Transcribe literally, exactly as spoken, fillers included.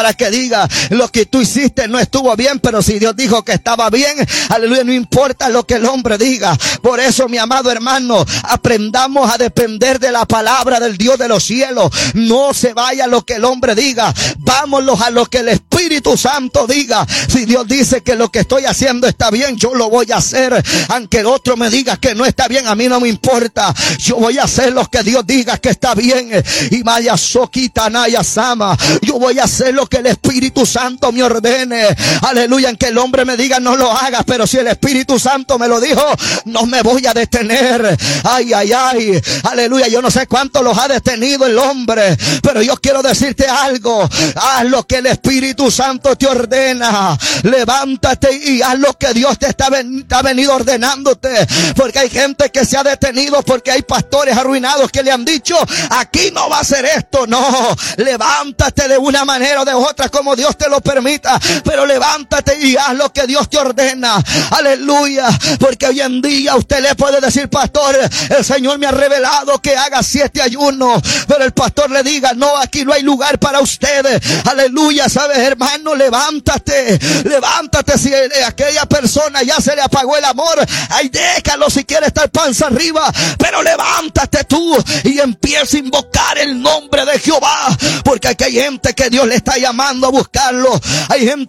para que diga lo que tú hiciste no estuvo bien, pero si Dios dijo que estaba bien, aleluya, no importa lo que el hombre diga. Por eso, mi amado hermano, aprendamos a depender de la palabra del Dios de los cielos. No se vaya lo que el hombre diga, vámonos a lo que el Espíritu Santo diga. Si Dios dice que lo que estoy haciendo está bien, yo lo voy a hacer, aunque el otro me diga que no está bien, a mí no me importa. Yo voy a hacer lo que Dios diga que está bien. Y vaya soquita naya sama, yo voy a hacer lo que el Espíritu Santo me ordene. Aleluya, aunque el hombre me diga no lo hagas, pero si el Espíritu Santo me lo dijo, no me voy a detener. Ay, ay, ay, aleluya. Yo no sé cuánto los ha detenido el hombre, pero yo quiero decirte algo: haz lo que el Espíritu Santo te ordena. Levántate y haz lo que Dios te está, ven, te ha venido ordenándote, porque hay gente que se ha detenido porque hay pastores arruinados que le han dicho: aquí no va a ser esto. No, levántate de una manera o de otra como Dios te lo permita, pero levántate y haz lo que Dios te ordena. Aleluya, porque hoy en día usted le puede decir: pastor, el Señor me ha revelado que haga siete ayunos, pero el pastor le diga: no, aquí no hay lugar para ustedes. Aleluya, sabes, hermano, levántate, levántate. Si a aquella persona ya se le apagó el amor, ay, déjalo si quiere estar panza arriba, pero levántate tú y empieza a invocar el nombre de Jehová, porque aquí hay gente que Dios le está llamando a buscarlo. Hay gente